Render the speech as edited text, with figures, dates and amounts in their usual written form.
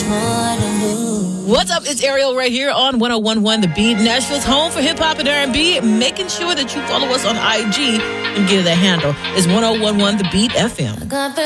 What's up? It's Ariel right here on 101.1 The Beat, Nashville's home for hip-hop and R&B. Making sure that you follow us on IG and give it a handle. It's 101.1 The Beat FM.